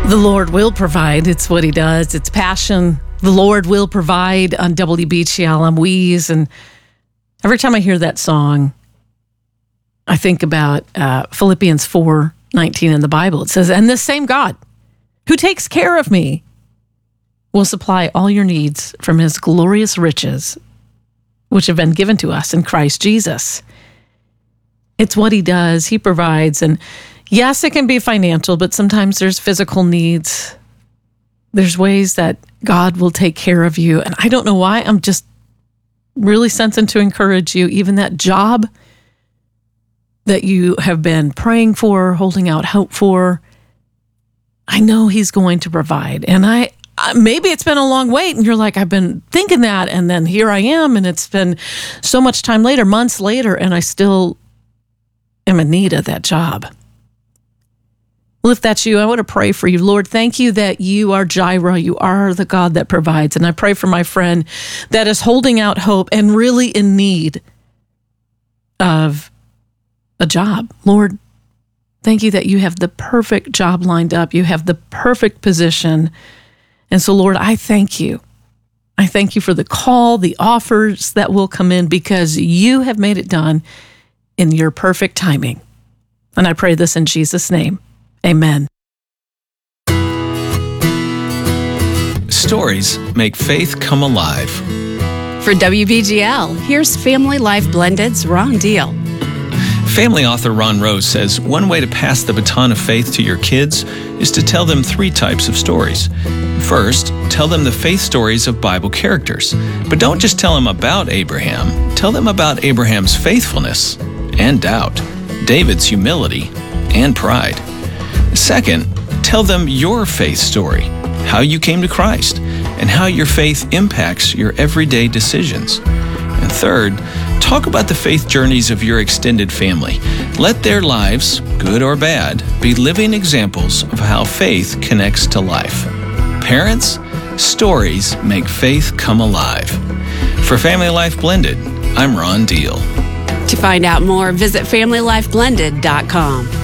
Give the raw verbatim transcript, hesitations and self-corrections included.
The Lord will provide. It's what he does. It's passion. The Lord will provide on W B G L. I'm Weeze. And every time I hear that song, I think about uh, Philippians four nineteen in the Bible. It says, and this same God who takes care of me will supply all your needs from his glorious riches, which have been given to us in Christ Jesus. It's what he does. He provides. And yes, it can be financial, but sometimes there's physical needs. There's ways that God will take care of you. And I don't know why. I'm just really sensing to encourage you, even that job that you have been praying for, holding out hope for, I know he's going to provide. And I maybe it's been a long wait and you're like, I've been thinking that, and then here I am, and it's been so much time later, months later, and I still am in need of that job. Well, if that's you, I want to pray for you. Lord, thank you that you are Jireh. You are the God that provides. And I pray for my friend that is holding out hope and really in need of a job. Lord, thank you that you have the perfect job lined up. You have the perfect position. And so, Lord, I thank you. I thank you for the call, the offers that will come in, because you have made it done in your perfect timing. And I pray this in Jesus' name. Amen. Stories make faith come alive. For W B G L, here's Family Life Blended's Ron Deal. Family author Ron Rose says one way to pass the baton of faith to your kids is to tell them three types of stories. First, tell them the faith stories of Bible characters. But don't just tell them about Abraham. Tell them about Abraham's faithfulness and doubt, David's humility and pride. Second, tell them your faith story, how you came to Christ, and how your faith impacts your everyday decisions. And third, talk about the faith journeys of your extended family. Let their lives, good or bad, be living examples of how faith connects to life. Parents, stories make faith come alive. For Family Life Blended, I'm Ron Deal. To find out more, visit family life blended dot com.